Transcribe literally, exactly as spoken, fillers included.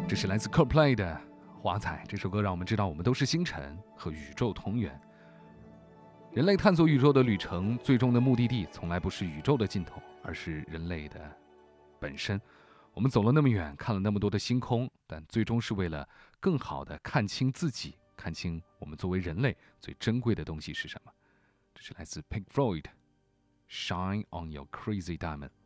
这是来自 Coldplay 的《华彩》。这首歌让我们知道，我们都是星辰，和宇宙同源。人类探索宇宙的旅程，最终的目的地从来不是宇宙的尽头，而是人类的本身。我们走了那么远，看了那么多的星空，但最终是为了更好地看清自己，看清我们作为人类最珍贵的东西是什么。这是来自 Pink Floyd， Shine on Your Crazy Diamond。